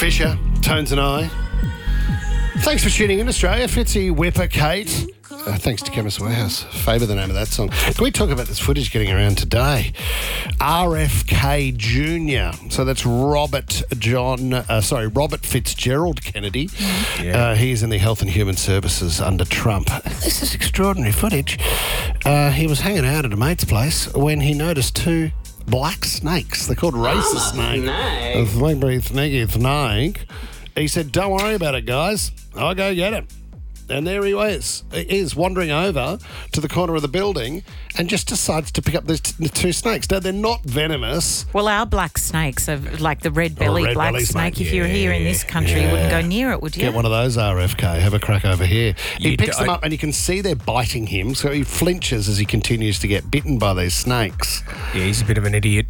Fisher, Tones and I. Thanks for tuning in, Australia. Fitzy, Whipper, Kate. Thanks to Chemist Warehouse. Favour the name of that song. Can we talk about this footage getting around today? RFK Jr. So that's Robert Fitzgerald Kennedy. Yeah. He's in the Health and Human Services under Trump. This is extraordinary footage. He was hanging out at a mate's place when he noticed two black snakes. They're called racist snake. A sneaky snake. He said, "Don't worry about it, guys. I'll go get him." And there he is wandering over to the corner of the building and just decides to pick up the two snakes. Now, they're not venomous. Well, our black snakes are like the red belly black snake. If you're here in this country, you wouldn't go near it, would you? Get one of those, RFK. Have a crack over here. He picks them up and you can see they're biting him, so he flinches as he continues to get bitten by these snakes. Yeah, he's a bit of an idiot.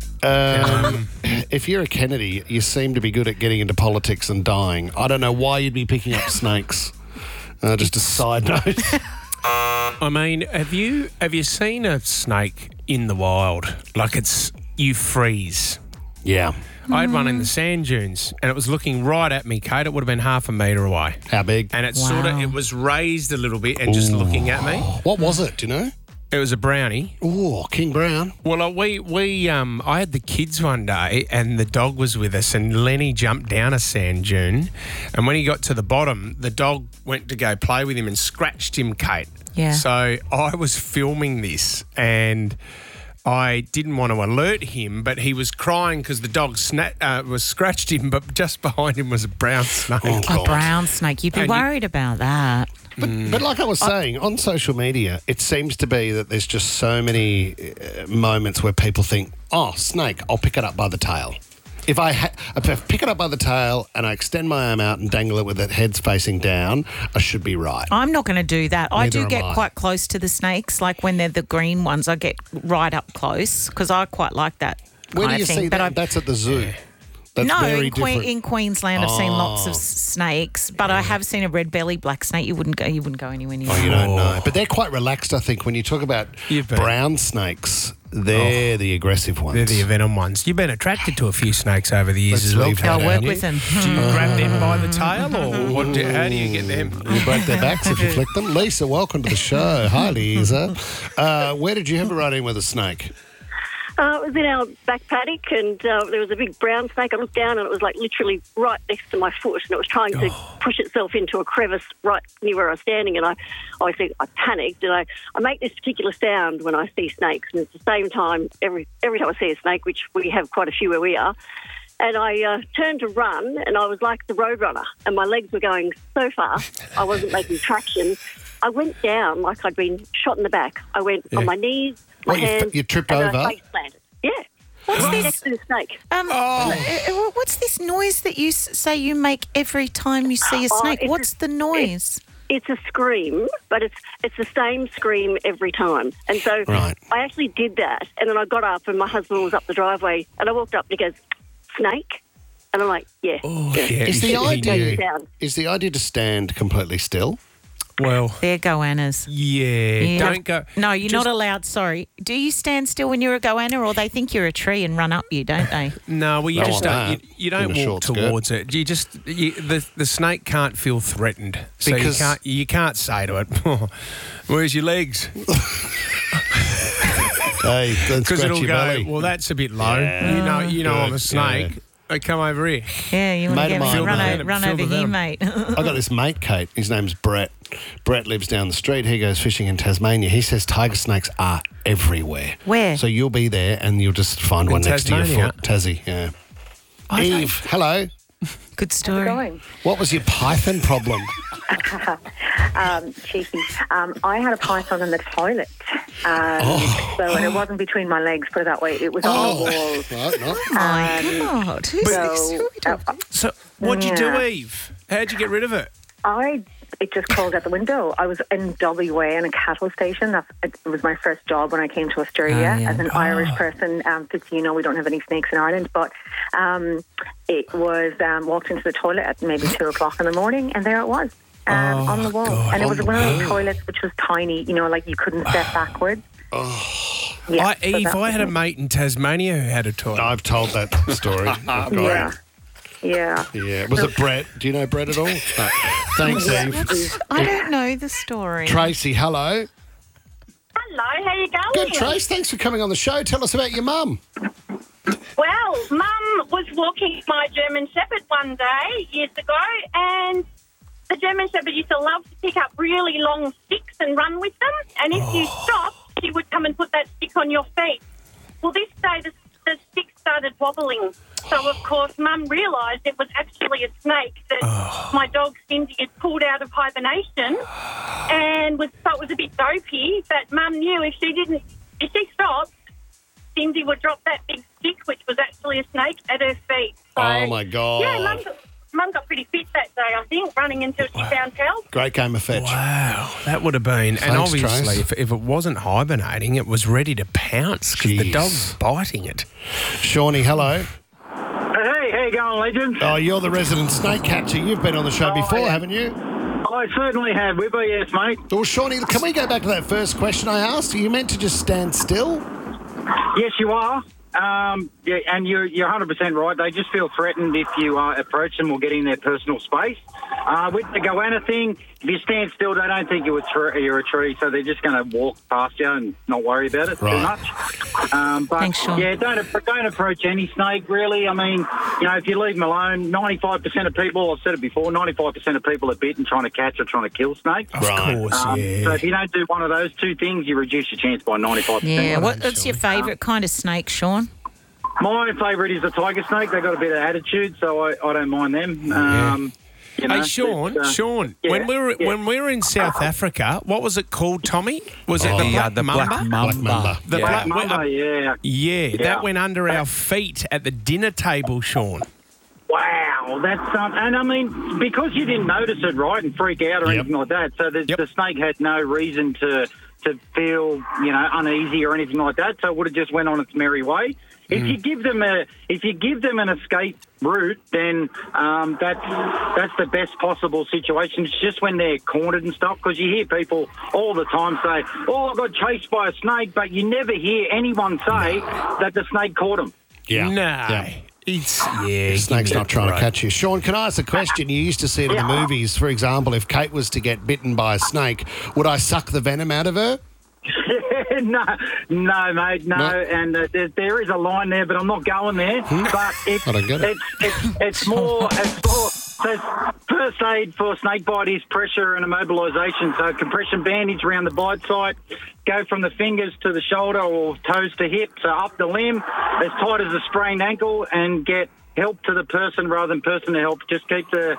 If you're a Kennedy, you seem to be good at getting into politics and dying. I don't know why you'd be picking up snakes. Just a side note. I mean, have you seen a snake in the wild? Like you freeze. Yeah. I had one in the sand dunes and it was looking right at me, Kate. It would have been half a metre away. How big? And it it was raised a little bit and just looking at me. What was it, do you know? It was a brownie. Oh, King Brown. Well, I had the kids one day and the dog was with us and Lenny jumped down a sand dune and when he got to the bottom, the dog went to go play with him and scratched him, Kate. Yeah. So I was filming this and I didn't want to alert him, but he was crying because the dog was scratched him, but just behind him was a brown snake. A brown snake. You'd be worried about that. But like I was saying, on social media, it seems to be that there's just so many moments where people think, oh, snake, I'll pick it up by the tail. If I pick it up by the tail and I extend my arm out and dangle it with it heads facing down, I should be right. I'm not going to do that. I Neither do am get I. quite close to the snakes, like when they're the green ones. I get right up close because I quite like that Where kind do you of thing. see that? That's at the zoo. That's No, very in different. in Queensland, I've seen lots of snakes, but I have seen a red belly black snake. You wouldn't go anywhere near. Oh, you don't know. But they're quite relaxed, I think. When you talk about brown snakes, they're the aggressive ones. They're the venom ones. You've been attracted to a few snakes over the years as well. I'll work with them. Do you grab them by the tail or how do you get them? You break their backs if you flick them. Lisa, welcome to the show. Hi, Lisa. Where did you have a run-in with a snake? It was in our back paddock and there was a big brown snake. I looked down and it was like literally right next to my foot and it was trying to push itself into a crevice right near where I was standing and I panicked and I make this particular sound when I see snakes and it's the same time every time I see a snake, which we have quite a few where we are. And I turned to run and I was like the roadrunner and my legs were going so fast I wasn't making traction. I went down like I'd been shot in the back. I went on my knees, my hands, you tripped and over? I face planted. Yeah. What's this? Next to the snake. What's this noise that you say you make every time you see a snake? What's the noise? It's a scream, but it's the same scream every time. And so I actually did that, and then I got up, and my husband was up the driveway, and I walked up, and he goes, "Snake?" And I'm like, "Yeah." Is the idea to stand completely still? Well, they're goannas. Yeah, don't go. No, you're not allowed. Sorry. Do you stand still when you're a goanna, or they think you're a tree and run up you, don't they? No, well, you Don't just want don't. that You don't in a walk short towards it. You just the snake can't feel threatened, so Because- you can't say to it, "Where's your legs?" Hey, don't Because scratch it'll your go. belly. Well, that's a bit low. You know, I'm a snake. Yeah. They come over here. Yeah, you want Mate to of get me mine, run Phil over the here, venom. mate. I got this mate, Kate. His name's Brett. Brett lives down the street. He goes fishing in Tasmania. He says tiger snakes are everywhere. Where? So you'll be there and you'll just find one next to your Tasmania? foot. Tassie, yeah. Eve, hello. Good story. Going. What was your python problem? Cheeky. I had a python in the toilet. And it wasn't between my legs, put it that way. It was on the wall. Right, no. My God, who's this? Who are we talking? So, what'd you do, Eve? How'd you get rid of it? It just crawled out the window. I was in WA in a cattle station. It was my first job when I came to Australia as an Irish person. We don't have any snakes in Ireland, but it was walked into the toilet at maybe 2 o'clock in the morning, and there it was on the wall. God. And it was one of those toilets which was tiny, like you couldn't step backwards. Yeah, Eve, I had a mate in Tasmania who had a toilet. I've told that story. Yeah. Yeah. Yeah. Was it Brett? Do you know Brett at all? No. Thanks, Eve. I don't know the story. Tracy, hello. Hello, how you going? Good, Trace. Thanks for coming on the show. Tell us about your mum. Well, Mum was walking my German Shepherd one day years ago, and the German Shepherd used to love to pick up really long sticks and run with them. And if you stopped, she would come and put that stick on your feet. Well, this day the stick started wobbling. So, of course, Mum realised it was actually a snake that my dog Cindy had pulled out of hibernation and thought was a bit dopey. But Mum knew if she stopped, Cindy would drop that big stick, which was actually a snake, at her feet. So, Oh, my God. yeah, Mum got pretty fit that day, I think, running until she found help. Great game of fetch. Wow, that would have been. And Thanks, obviously, Trace. if it wasn't hibernating, it was ready to pounce because the Jeez. dog's biting it. Shawnee, hello. Hey, how you going, legend? Oh, you're the resident snake catcher. You've been on the show before, yeah. haven't you? I certainly have, Wibber, yes, mate. Well, Shawnee, can we go back to that first question I asked? Are you meant to just stand still? Yes, you are. Yeah, and you're 100% right. They just feel threatened if you approach them or get in their personal space. With the goanna thing, if you stand still, they don't think you're a tree, so they're just going to walk past you and not worry about it too much. But Thanks, Sean. yeah, don't approach any snake, really. I mean, if you leave them alone, 95% of people, I've said it before, 95% of people are bitten trying to catch or trying to kill snakes. Of course, So if you don't do one of those two things, you reduce your chance by 95%. Yeah, what's your favourite kind of snake, Sean? My favourite is the tiger snake. They got a bit of attitude, so I don't mind them. Hey, Sean, yeah, when we were in South Africa, what was it called, Tommy? Was it the Black Mamba? Black Mamba. The Black Mamba, yeah. Yeah, that went under our feet at the dinner table, Sean. Wow, that's and I mean, because you didn't notice it, right, and freak out or anything like that, so the snake had no reason to feel, uneasy or anything like that, so it would have just went on its merry way. If you give them an escape route, then that's the best possible situation. It's just when they're cornered and stuff, because you hear people all the time say, "Oh, I got chased by a snake," but you never hear anyone say that the snake caught them. Yeah. No. Yeah. The Snake's not trying to catch you. Sean, can I ask a question? You used to see it in the movies. For example, if Kate was to get bitten by a snake, would I suck the venom out of her? No, mate, no. And there is a line there, but I'm not going there. But I don't get it. it's more. So first aid for snake bite is pressure and immobilisation. So compression bandage around the bite site, go from the fingers to the shoulder or toes to hip, so up the limb, as tight as a sprained ankle, and get help to the person rather than person to help. Just keep the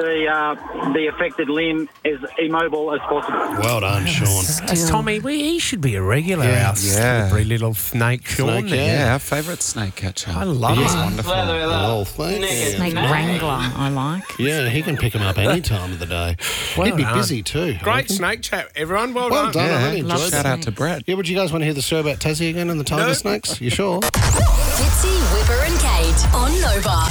affected limb as immobile as possible. Well done, Sean. Tommy, he should be a regular. Our slippery little snake, Sean. Snake, Yeah, our favourite snake catcher. I love He's it. wonderful. Oh, thank you. Snake wrangler, I like. Yeah, he can pick him up any time of the day. Well He'd be done. busy too. I Great reckon. snake chat, everyone. Well Well done. done. I really love enjoyed Shout that. out to Brett. Yeah, would you guys want to hear the story about Tassie again and the tiger No. snakes? You sure? Fitzy, Whipper and Kate on Nova.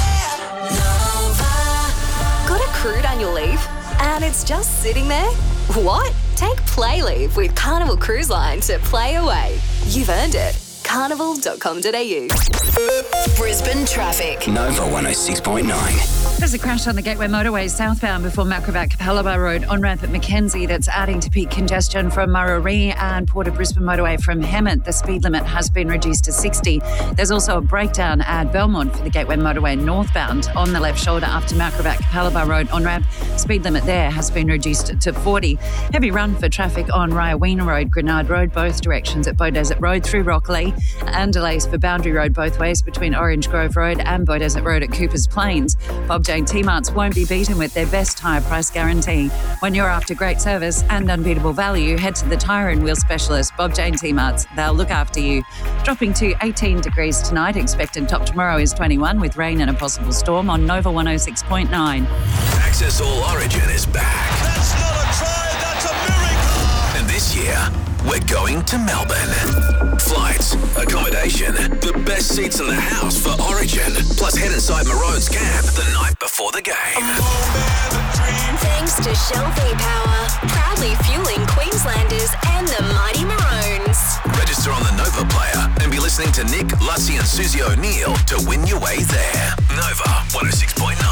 Got a crude annual leave and it's just sitting there? What? Take Play Leave with Carnival Cruise Line to play away. You've earned it. Carnival.com.au. Brisbane traffic. Nova 106.9. There's a crash on the Gateway Motorway southbound before Macrovac Capalaba Road on ramp at Mackenzie that's adding to peak congestion from Murray and Port of Brisbane Motorway from Hemmant. The speed limit has been reduced to 60. There's also a breakdown at Belmont for the Gateway Motorway northbound on the left shoulder after Macrovac Capalaba Road on ramp. Speed limit there has been reduced to 40. Heavy run for traffic on Ryaweena Road, Grenard Road, both directions at Beaudesert Road through Rockley, and delays for Boundary Road both ways between Orange Grove Road and Beaudesert Road at Coopers Plains. Bob Jane T-Marts won't be beaten with their best tyre price guarantee. When you're after great service and unbeatable value, head to the tyre and wheel specialist, Bob Jane T-Marts. They'll look after you. Dropping to 18 degrees tonight. Expected top tomorrow is 21 with rain and a possible storm on Nova 106.9. Access All Origin is back. That's not a try, that's a miracle! And this year, we're going to Melbourne. Flights, accommodation, the best seats in the house for Origin. Plus head inside Maroon's camp the night before the game. Thanks to Shell V-Power, proudly fueling Queenslanders and the mighty Maroons. Register on the Nova player and be listening to Nick, Lussie and Susie O'Neill to win your way there. Nova 106.9.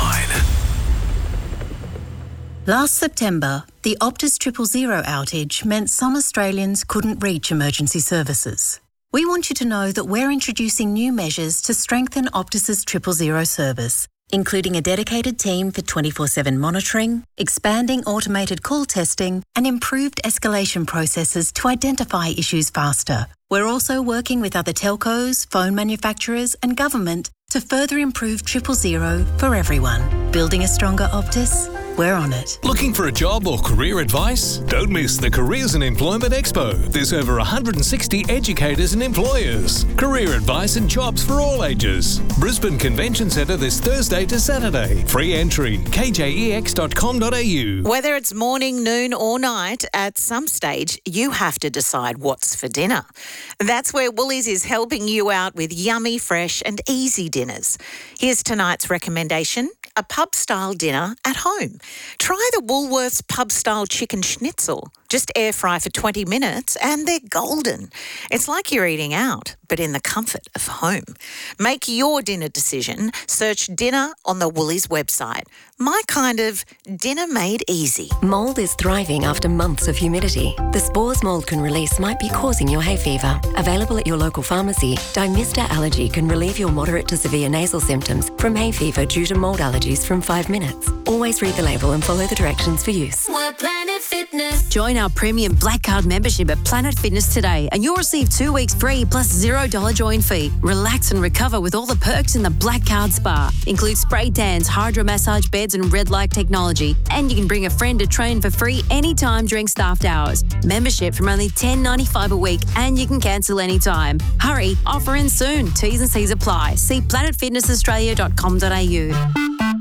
Last September, the Optus 000 outage meant some Australians couldn't reach emergency services. We want you to know that we're introducing new measures to strengthen Optus's 000 service, including a dedicated team for 24/7 monitoring, expanding automated call testing, and improved escalation processes to identify issues faster. We're also working with other telcos, phone manufacturers, and government to further improve 000 for everyone. Building a stronger Optus? We're on it. Looking for a job or career advice? Don't miss the Careers and Employment Expo. There's over 160 educators and employers. Career advice and jobs for all ages. Brisbane Convention Centre this Thursday to Saturday. Free entry, kjex.com.au. Whether it's morning, noon or night, at some stage you have to decide what's for dinner. That's where Woolies is helping you out with yummy, fresh and easy dinners. Here's tonight's recommendation: a pub-style dinner at home. Try the Woolworths pub-style chicken schnitzel. Just air fry for 20 minutes and they're golden. It's like you're eating out, but in the comfort of home. Make your dinner decision. Search dinner on the Woolies website. My kind of dinner made easy. Mould is thriving after months of humidity. The spores mould can release might be causing your hay fever. Available at your local pharmacy, Dymista Allergy can relieve your moderate to severe nasal symptoms from hay fever due to mould allergies from 5 minutes. Always read the label and follow the directions for use. We're Planet Fitness. Join our premium Black Card membership at Planet Fitness today and you'll receive 2 weeks free plus $0 join fee. Relax and recover with all the perks in the Black Card Spa. Includes spray tans, hydro massage beds and red light technology. And you can bring a friend to train for free anytime during staffed hours. Membership from only $10.95 a week and you can cancel anytime. Hurry, offer ends soon. T's and C's apply. See planetfitnessaustralia.com.au.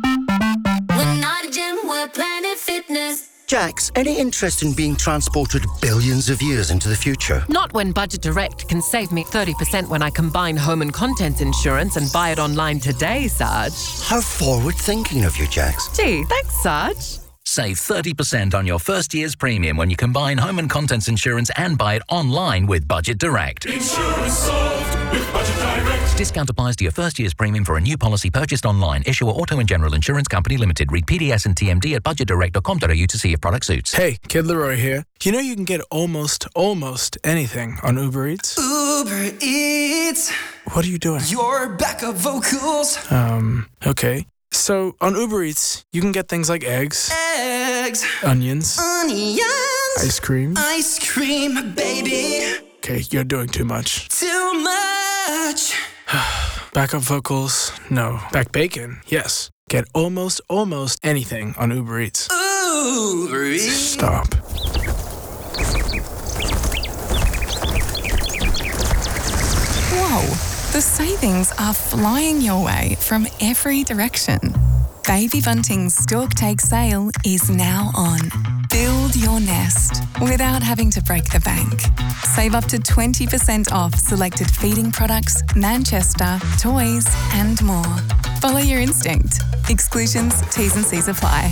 We're not a gym, we're Planet Fitness. Jax, any interest in being transported billions of years into the future? Not when Budget Direct can save me 30% when I combine home and contents insurance and buy it online today, Sarge. How forward-thinking of you, Jax. Gee, thanks, Sarge. Save 30% on your first year's premium when you combine home and contents insurance and buy it online with Budget Direct. Insurance solved with Budget Direct. Discount applies to your first year's premium for a new policy purchased online. Issuer Auto and General Insurance Company Limited. Read PDS and TMD at budgetdirect.com.au to see if product suits. Hey, Kid Leroy here. You know you can get almost anything on Uber Eats? Uber Eats. What are you doing? Your backup vocals. Okay. So, on Uber Eats, you can get things like eggs, onions, ice cream, baby. Okay, you're doing too much. Too much. Backup vocals, no. Back bacon, yes. Get almost anything on Uber Eats. Uber Eats. Stop. Whoa, the savings are flying your way from every direction. Baby Bunting's Stork Take sale is now on. Build your nest without having to break the bank. Save up to 20% off selected feeding products, Manchester, toys, and more. Follow your instinct. Exclusions, T's and C's apply.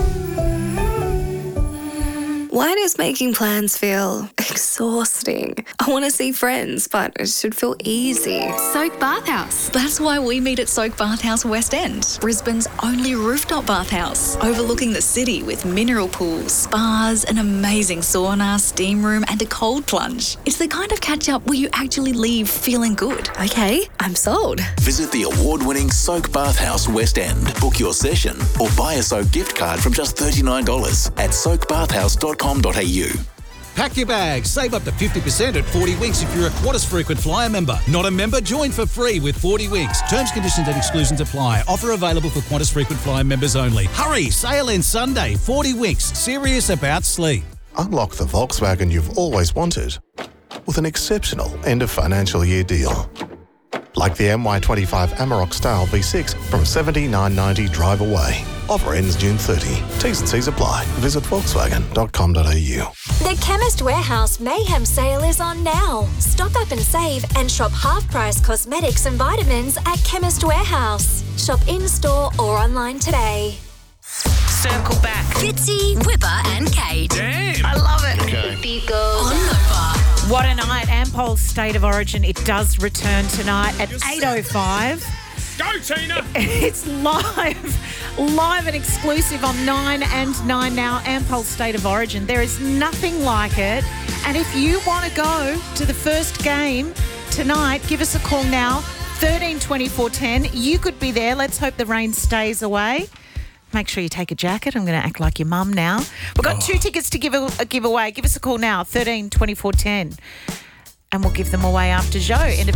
Why does making plans feel exhausting? I want to see friends, but it should feel easy. Soak Bathhouse. That's why we meet at Soak Bathhouse West End, Brisbane's only rooftop bathhouse, overlooking the city with mineral pools, spas, an amazing sauna, steam room, and a cold plunge. It's the kind of catch-up where you actually leave feeling good. Okay, I'm sold. Visit the award-winning Soak Bathhouse West End. Book your session or buy a Soak gift card from just $39 at soakbathhouse.com.au. Pack your bags. Save up to 50% at 40 Winks if you're a Qantas Frequent Flyer member. Not a member? Join for free with 40 Winks. Terms, conditions and exclusions apply. Offer available for Qantas Frequent Flyer members only. Hurry! Sale ends Sunday. 40 Winks. Serious about sleep. Unlock the Volkswagen you've always wanted with an exceptional end of financial year deal. Like the MY25 Amarok Style V6 from $79.90 drive away. Offer ends June 30. T's and C's apply. Visit Volkswagen.com.au. The Chemist Warehouse Mayhem sale is on now. Stock up and save and shop half-price cosmetics and vitamins at Chemist Warehouse. Shop in-store or online today. Circle back. Fitzy, Whipper and Kate. Damn. I love it. Okay. On Nova. What a night. Ampol's State of Origin, it does return tonight at 8:05. Go, Tina! It's live and exclusive on 9 and 9 Now and Pulse State of Origin. There is nothing like it. And if you want to go to the first game tonight, give us a call now, 13 24 10. You could be there. Let's hope the rain stays away. Make sure you take a jacket. I'm going to act like your mum now. We've got 2 tickets to give away. Give us a call now, 13 24 10. And we'll give them away after Joe.